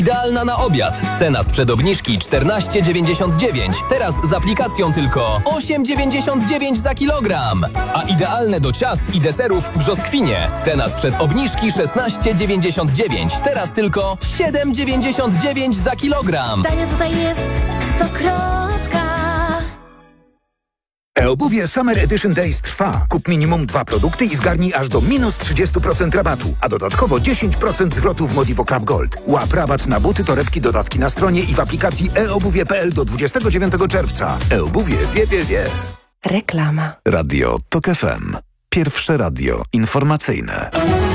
Idealna na obiad. Cena sprzed obniżki 14,99. Teraz z aplikacją tylko 8,99 za kilogram. A idealne do ciast i deserów brzoskwinie. Cena sprzed obniżki 16,99. Teraz tylko 7,99 za kilogram. Danie tutaj jest stokrotka. E-obuwie Summer Edition Days trwa. Kup minimum 2 produkty i zgarnij aż do minus 30% rabatu, a dodatkowo 10% zwrotu w Modivo Club Gold. Łap rabat na buty, torebki, dodatki na stronie i w aplikacji eobuwie.pl do 29 czerwca. E-obuwie wie. Reklama. Radio TOK FM. Pierwsze radio informacyjne.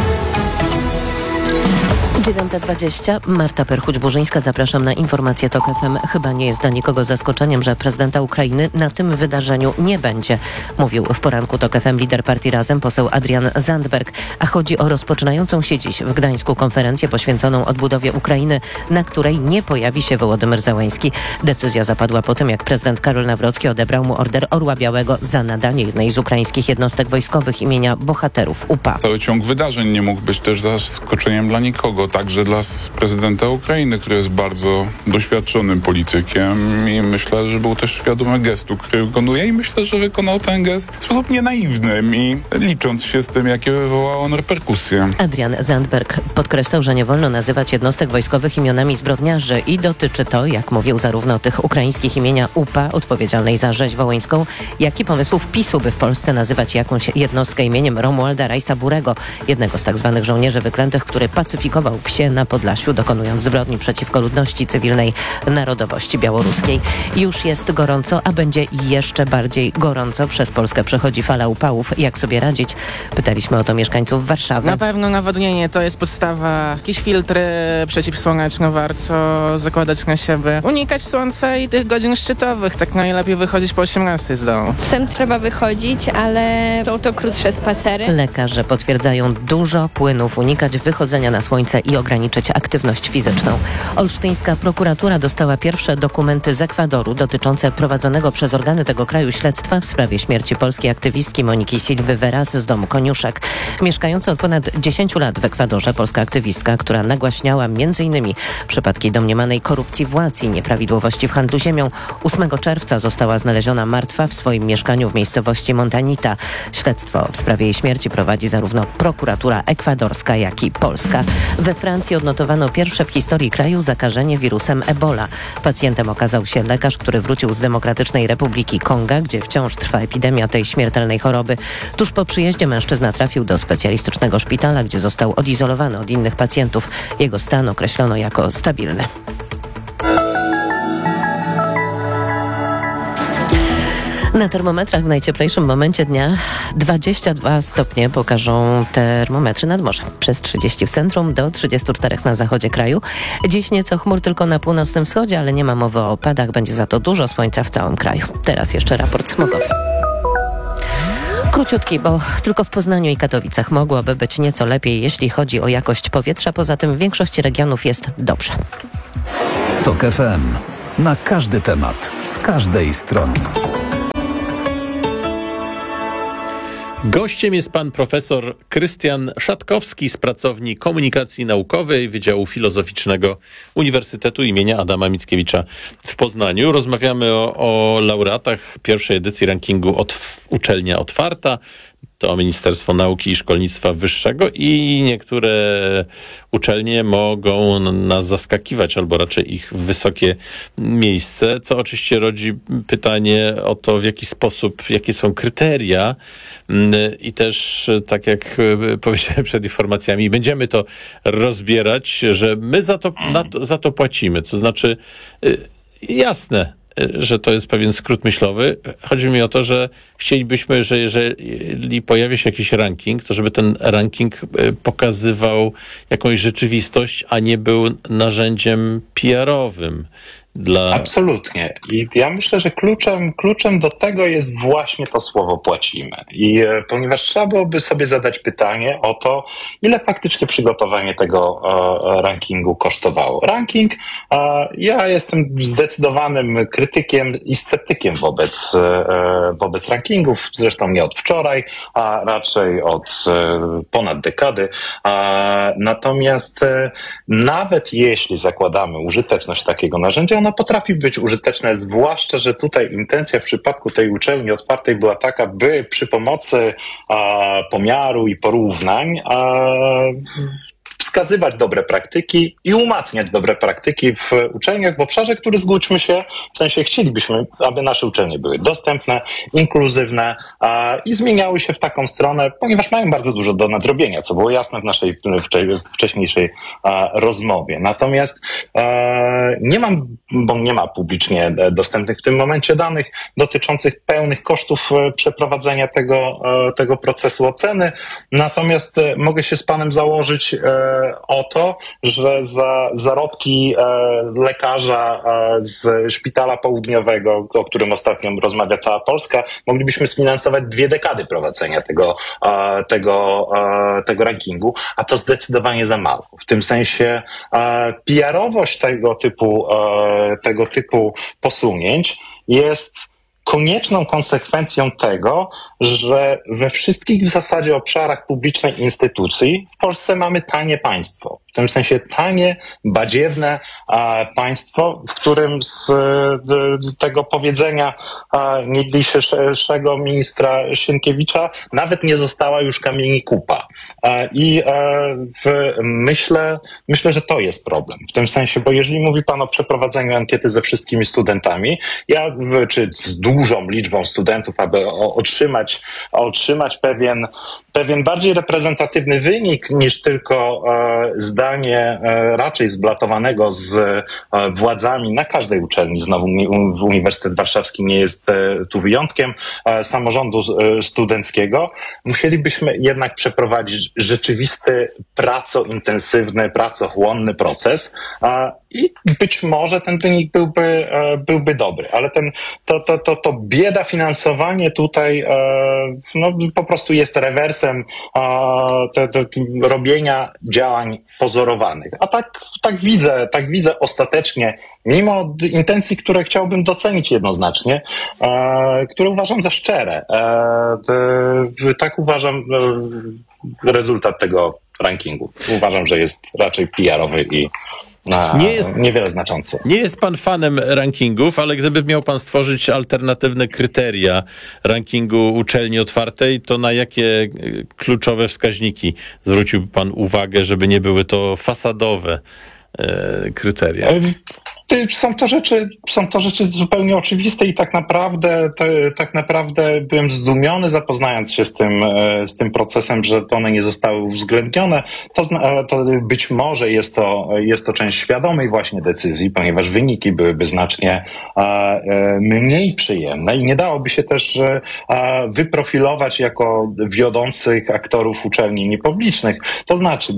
9:20. Marta Perchuć-Burzyńska, zapraszam na informację TOK FM. Chyba nie jest dla nikogo zaskoczeniem, że prezydenta Ukrainy na tym wydarzeniu nie będzie. Mówił w poranku TOK FM lider partii Razem, poseł Adrian Zandberg. A chodzi o rozpoczynającą się dziś w Gdańsku konferencję poświęconą odbudowie Ukrainy, na której nie pojawi się Wołodymyr Zełenski. Decyzja zapadła po tym, jak prezydent Karol Nawrocki odebrał mu Order Orła Białego za nadanie jednej z ukraińskich jednostek wojskowych imienia bohaterów UPA. Cały ciąg wydarzeń nie mógł być też zaskoczeniem dla nikogo. Także dla prezydenta Ukrainy, który jest bardzo doświadczonym politykiem i myślę, że był też świadomy gestu, który wykonuje i myślę, że wykonał ten gest w sposób nienaiwny i licząc się z tym, jakie wywoła on reperkusje. Adrian Zandberg podkreślał, że nie wolno nazywać jednostek wojskowych imionami zbrodniarzy i dotyczy to, jak mówił, zarówno tych ukraińskich imienia UPA, odpowiedzialnej za rzeź wołyńską, jak i pomysłów PiS-u, by w Polsce nazywać jakąś jednostkę imieniem Romualda Rajsa-Burego, jednego z tak zwanych żołnierzy wyklętych, który pacyfikował wsie na Podlasiu, dokonując zbrodni przeciwko ludności cywilnej narodowości białoruskiej. Już jest gorąco, a będzie jeszcze bardziej gorąco. Przez Polskę przechodzi fala upałów. Jak sobie radzić? Pytaliśmy o to mieszkańców Warszawy. Na pewno nawodnienie to jest podstawa. Jakieś filtry przeciwsłoneczne warto zakładać na siebie. Unikać słońca i tych godzin szczytowych. Tak najlepiej wychodzić po 18 z domu. Z psem trzeba wychodzić, ale są to krótsze spacery. Lekarze potwierdzają dużo płynów, unikać wychodzenia na słońce i ograniczyć aktywność fizyczną. Olsztyńska prokuratura dostała pierwsze dokumenty z Ekwadoru dotyczące prowadzonego przez organy tego kraju śledztwa w sprawie śmierci polskiej aktywistki Moniki Silwy Veras z domu Koniuszek. Mieszkająca od ponad 10 lat w Ekwadorze polska aktywistka, która nagłaśniała m.in. przypadki domniemanej korupcji władz i nieprawidłowości w handlu ziemią, 8 czerwca została znaleziona martwa w swoim mieszkaniu w miejscowości Montanita. Śledztwo w sprawie jej śmierci prowadzi zarówno prokuratura ekwadorska, jak i polska. We Francji odnotowano pierwsze w historii kraju zakażenie wirusem Ebola. Pacjentem okazał się lekarz, który wrócił z Demokratycznej Republiki Konga, gdzie wciąż trwa epidemia tej śmiertelnej choroby. Tuż po przyjeździe mężczyzna trafił do specjalistycznego szpitala, gdzie został odizolowany od innych pacjentów. Jego stan określono jako stabilny. Na termometrach w najcieplejszym momencie dnia 22 stopnie pokażą termometry nad morzem. Przez 30 w centrum, do 34 na zachodzie kraju. Dziś nieco chmur tylko na północnym wschodzie, ale nie ma mowy o opadach. Będzie za to dużo słońca w całym kraju. Teraz jeszcze raport smogowy. Króciutki, bo tylko w Poznaniu i Katowicach mogłoby być nieco lepiej, jeśli chodzi o jakość powietrza. Poza tym w większości regionów jest dobrze. TOK FM. Na każdy temat, z każdej strony. Gościem jest pan profesor Krystian Szatkowski z pracowni komunikacji naukowej Wydziału Filozoficznego Uniwersytetu imienia Adama Mickiewicza w Poznaniu. Rozmawiamy o laureatach pierwszej edycji rankingu Uczelnia Otwarta. To Ministerstwo Nauki i Szkolnictwa Wyższego i niektóre uczelnie mogą nas zaskakiwać, albo raczej ich wysokie miejsce, co oczywiście rodzi pytanie o to, w jaki sposób, jakie są kryteria i też, tak jak powiedziałem przed informacjami, będziemy to rozbierać, że my za to płacimy. To znaczy, jasne, że to jest pewien skrót myślowy. Chodzi mi o to, że chcielibyśmy, że jeżeli pojawia się jakiś ranking, to żeby ten ranking pokazywał jakąś rzeczywistość, a nie był narzędziem PR-owym. dla... Absolutnie. I ja myślę, że kluczem do tego jest właśnie to słowo płacimy. I ponieważ trzeba byłoby sobie zadać pytanie o to, ile faktycznie przygotowanie tego rankingu kosztowało. Ranking, ja jestem zdecydowanym krytykiem i sceptykiem wobec rankingów, zresztą nie od wczoraj, a raczej od ponad dekady. Natomiast nawet jeśli zakładamy użyteczność takiego narzędzia, ono potrafi być użyteczne, zwłaszcza, że tutaj intencja w przypadku tej uczelni otwartej była taka, by przy pomocy pomiaru i porównań wskazywać dobre praktyki i umacniać dobre praktyki w uczelniach w obszarze, który, zgódźmy się, w sensie chcielibyśmy, aby nasze uczelnie były dostępne, inkluzywne i zmieniały się w taką stronę, ponieważ mają bardzo dużo do nadrobienia, co było jasne w naszej wcześniejszej rozmowie. Proces. Nie ma publicznie dostępnych w tym momencie danych dotyczących pełnych kosztów przeprowadzenia tego procesu oceny, natomiast mogę się z panem założyć o to, że za zarobki lekarza z szpitala południowego, o którym ostatnio rozmawia cała Polska, moglibyśmy sfinansować 2 dekady prowadzenia tego rankingu, a to zdecydowanie za mało. W tym sensie PR-owość tego typu posunięć jest konieczną konsekwencją tego, że we wszystkich w zasadzie obszarach publicznej instytucji w Polsce mamy tanie państwo. W tym sensie tanie, badziewne państwo, w którym z tego powiedzenia niegdysiejszego ministra Sienkiewicza nawet nie została już kamieni kupa. I myślę, że to jest problem. W tym sensie, bo jeżeli mówi pan o przeprowadzeniu ankiety ze wszystkimi studentami, czy z dużą liczbą studentów, aby otrzymać pewien bardziej reprezentatywny wynik niż tylko zdanie raczej zblatowanego z władzami na każdej uczelni. Znowu Uniwersytet Warszawski nie jest tu wyjątkiem, samorządu studenckiego. Musielibyśmy jednak przeprowadzić rzeczywisty, pracointensywny, pracochłonny proces i być może ten wynik byłby dobry, ale to bieda finansowanie tutaj po prostu jest rewersem robienia działań pozorowanych. A tak widzę ostatecznie, mimo intencji, które chciałbym docenić jednoznacznie, które uważam za szczere. Tak uważam rezultat tego rankingu. Uważam, że jest raczej PR-owy i niewiele znaczący. Nie jest pan fanem rankingów, ale gdyby miał pan stworzyć alternatywne kryteria rankingu uczelni otwartej, to na jakie kluczowe wskaźniki zwróciłby pan uwagę, żeby nie były to fasadowe kryteria? Są to rzeczy zupełnie oczywiste i tak naprawdę byłem zdumiony, zapoznając się z tym procesem, że one nie zostały uwzględnione. To być może jest to część świadomej właśnie decyzji, ponieważ wyniki byłyby znacznie mniej przyjemne i nie dałoby się też wyprofilować jako wiodących aktorów uczelni niepublicznych. To znaczy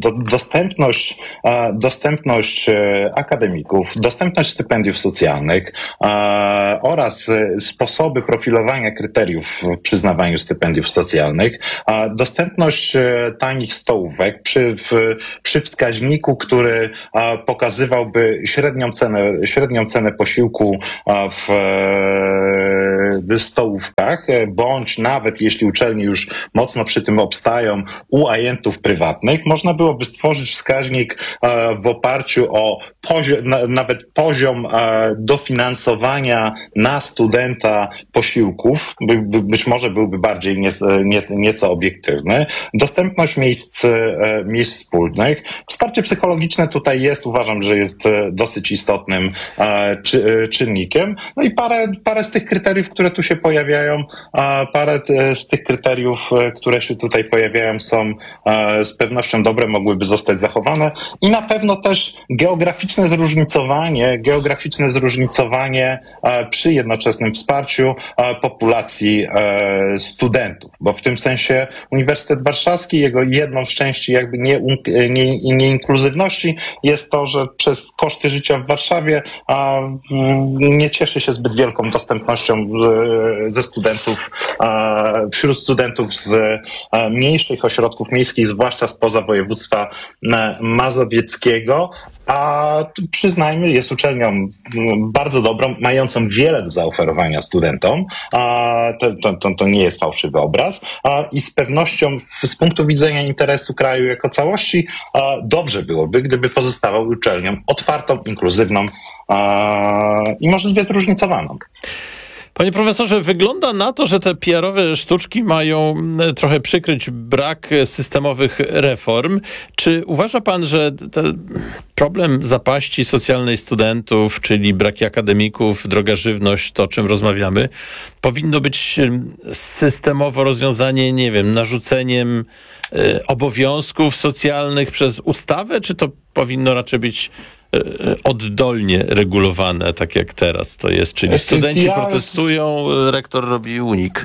dostępność akademików, dostępność stypendiów socjalnych oraz sposoby profilowania kryteriów w przyznawaniu stypendiów socjalnych, dostępność tanich stołówek przy wskaźniku, który pokazywałby średnią cenę posiłku w stołówkach, bądź nawet jeśli uczelnie już mocno przy tym obstają, u ajentów prywatnych, można byłoby stworzyć wskaźnik w oparciu o nawet poziom dofinansowania na studenta posiłków, być może byłby bardziej nieco obiektywny. Dostępność miejsc wspólnych. Wsparcie psychologiczne tutaj uważam, że jest dosyć istotnym czynnikiem. No i parę z tych kryteriów, które tu się pojawiają, są z pewnością dobre, mogłyby zostać zachowane i na pewno też geograficzne zróżnicowanie geograficzne zróżnicowanie przy jednoczesnym wsparciu populacji studentów, bo w tym sensie Uniwersytet Warszawski, jego jedną z części jakby nieinkluzywności jest to, że przez koszty życia w Warszawie nie cieszy się zbyt wielką dostępnością wśród studentów z mniejszych ośrodków miejskich, zwłaszcza spoza województwa mazowieckiego, a przyznajmy, jest uczelnią bardzo dobrą, mającą wiele do zaoferowania studentom. To nie jest fałszywy obraz. I z pewnością z punktu widzenia interesu kraju jako całości dobrze byłoby, gdyby pozostawał uczelnią otwartą, inkluzywną i możliwie zróżnicowaną. Panie profesorze, wygląda na to, że te PR-owe sztuczki mają trochę przykryć brak systemowych reform. Czy uważa pan, że ten problem zapaści socjalnej studentów, czyli braki akademików, droga żywność, to o czym rozmawiamy, powinno być systemowo rozwiązanie, nie wiem, narzuceniem obowiązków socjalnych przez ustawę, czy to powinno raczej być oddolnie regulowane, tak jak teraz to jest, czyli studenci protestują, rektor robi unik.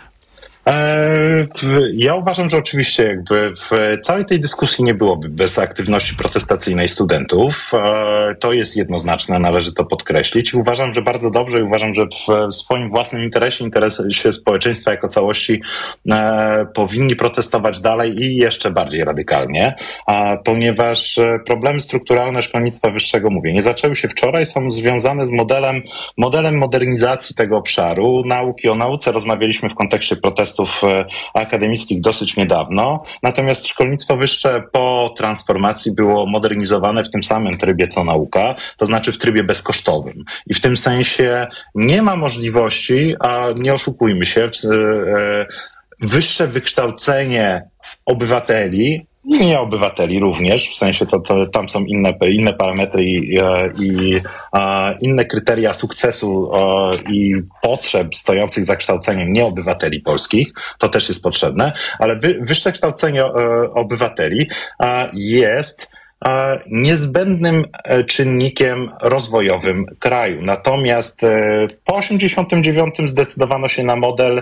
Ja uważam, że oczywiście jakby w całej tej dyskusji nie byłoby bez aktywności protestacyjnej studentów. To jest jednoznaczne, należy to podkreślić. Uważam, że bardzo dobrze i uważam, że w swoim własnym interesie społeczeństwa jako całości powinni protestować dalej i jeszcze bardziej radykalnie, ponieważ problemy strukturalne szkolnictwa wyższego, mówię, nie zaczęły się wczoraj, są związane z modelem modernizacji tego obszaru. Nauki o nauce rozmawialiśmy w kontekście protestów akademickich dosyć niedawno, natomiast szkolnictwo wyższe po transformacji było modernizowane w tym samym trybie co nauka, to znaczy w trybie bezkosztowym. I w tym sensie nie ma możliwości, a nie oszukujmy się, wyższe wykształcenie obywateli i nieobywateli również, w sensie tam są inne parametry i inne kryteria sukcesu i potrzeb stojących za kształceniem nieobywateli polskich, to też jest potrzebne, ale wyższe kształcenie obywateli jest niezbędnym czynnikiem rozwojowym kraju. Natomiast po 1989 zdecydowano się na model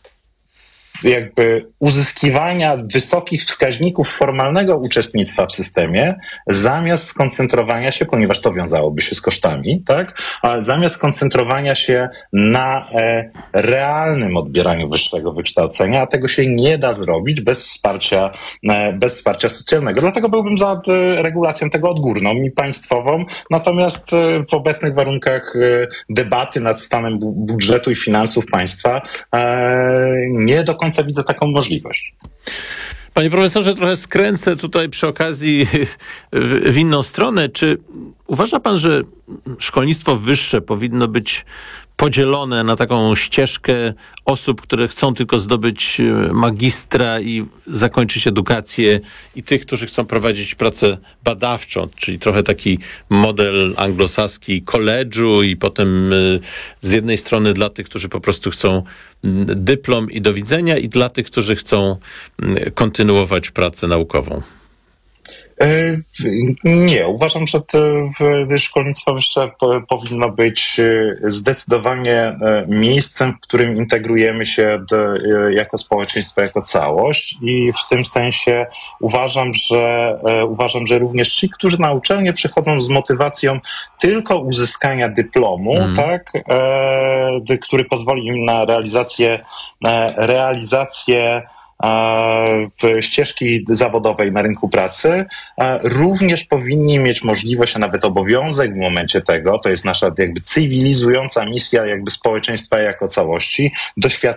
jakby uzyskiwania wysokich wskaźników formalnego uczestnictwa w systemie, zamiast skoncentrowania się, ponieważ to wiązałoby się z kosztami, tak? A zamiast skoncentrowania się na realnym odbieraniu wyższego wykształcenia, a tego się nie da zrobić bez wsparcia socjalnego. Dlatego byłbym za regulacją tego odgórną i państwową, natomiast w obecnych warunkach debaty nad stanem budżetu i finansów państwa nie do końca widzę taką możliwość. Panie profesorze, trochę skręcę tutaj przy okazji w inną stronę. Czy uważa pan, że szkolnictwo wyższe powinno być podzielone na taką ścieżkę osób, które chcą tylko zdobyć magistra i zakończyć edukację, i tych, którzy chcą prowadzić pracę badawczą, czyli trochę taki model anglosaski college'u i potem z jednej strony dla tych, którzy po prostu chcą dyplom i do widzenia, i dla tych, którzy chcą kontynuować pracę naukową? Nie, uważam, że szkolnictwo wyższe powinno być zdecydowanie miejscem, w którym integrujemy się jako społeczeństwo, jako całość, i w tym sensie uważam, że również ci, którzy na uczelnię przychodzą z motywacją tylko uzyskania dyplomu, tak, który pozwoli im na realizację ścieżki zawodowej na rynku pracy, również powinni mieć możliwość, a nawet obowiązek w momencie tego, to jest nasza jakby cywilizująca misja jakby społeczeństwa jako całości,